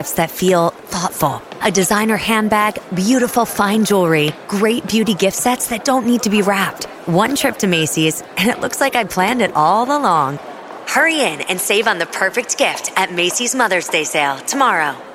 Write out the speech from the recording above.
gifts that feel thoughtful. A designer handbag, beautiful fine jewelry, great beauty gift sets that don't need to be wrapped. One trip to Macy's, and it looks like I planned it all along. Hurry in and save on the perfect gift at Macy's Mother's Day sale tomorrow.